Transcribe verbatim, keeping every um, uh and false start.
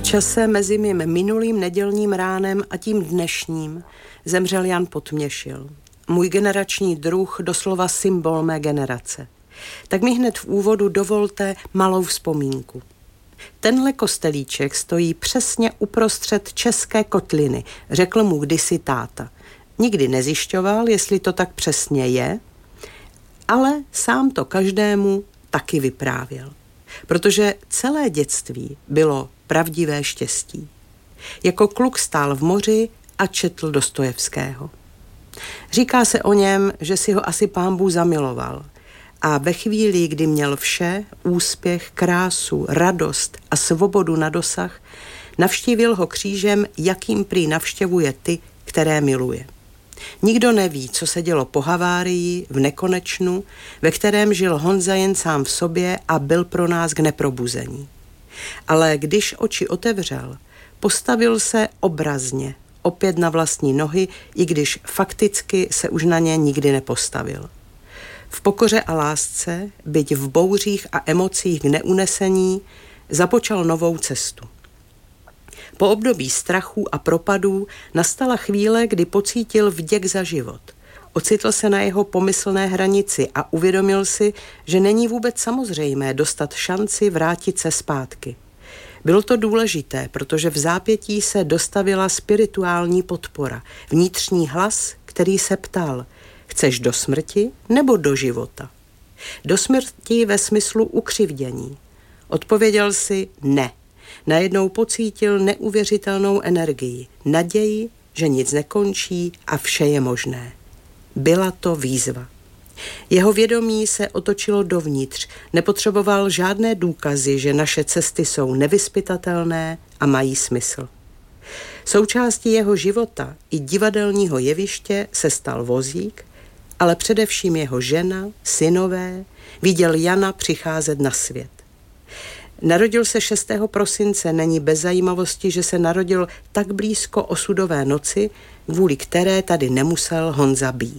V čase mezi mým minulým nedělním ránem a tím dnešním zemřel Jan Potměšil. Můj generační druh, doslova symbol mé generace. Tak mi hned v úvodu dovolte malou vzpomínku. Tenhle kostelíček stojí přesně uprostřed české kotliny, řekl mu kdysi táta. Nikdy nezjišťoval, jestli to tak přesně je, ale sám to každému taky vyprávěl. Protože celé dětství bylo pravdivé štěstí. Jako kluk stál v moři a četl Dostojevského. Říká se o něm, že si ho asi Pán Bůh zamiloval. A ve chvíli, kdy měl vše, úspěch, krásu, radost a svobodu na dosah, navštívil ho křížem, jakým prý navštěvuje ty, které miluje. Nikdo neví, co se dělo po havárii, v nekonečnu, ve kterém žil Honza jen sám v sobě a byl pro nás k neprobuzení. Ale když oči otevřel, postavil se obrazně, opět na vlastní nohy, i když fakticky se už na ně nikdy nepostavil. V pokoře a lásce, byť v bouřích a emocích k neunesení, započal novou cestu. Po období strachů a propadů nastala chvíle, kdy pocítil vděk za život. Ocitl se na jeho pomyslné hranici a uvědomil si, že není vůbec samozřejmé dostat šanci vrátit se zpátky. Bylo to důležité, protože v zápětí se dostavila spirituální podpora, vnitřní hlas, který se ptal: chceš do smrti nebo do života? Do smrti ve smyslu ukřivdění. Odpověděl si ne. Najednou pocítil neuvěřitelnou energii, naději, že nic nekončí a vše je možné. Byla to výzva. Jeho vědomí se otočilo dovnitř, nepotřeboval žádné důkazy, že naše cesty jsou nevyzpytatelné a mají smysl. Součástí jeho života i divadelního jeviště se stal vozík, ale především jeho žena, synové, viděl Jana přicházet na svět. Narodil se šestého prosince, není bez zajímavosti, že se narodil tak blízko osudové noci, kvůli které tady nemusel Honza být.